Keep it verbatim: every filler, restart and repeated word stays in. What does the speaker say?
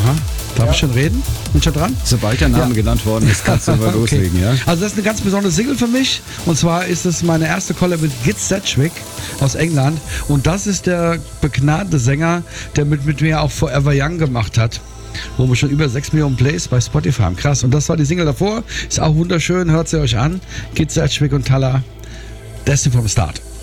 Aha. Darf Ja. ich schon reden? Bin schon dran? Sobald der Name Ja. genannt worden ist, kannst du mal Okay. loslegen, ja? Also das ist eine ganz besondere Single für mich. Und zwar ist es meine erste Collab mit Git Sedgwick aus England. Und das ist der begnadete Sänger, der mit, mit mir auch Forever Young gemacht hat. Wo wir schon über sechs Millionen Plays bei Spotify haben. Krass. Und das war die Single davor. Ist auch wunderschön. Hört sie euch an. Git Sedgwick und Talla. Destiny vom Start.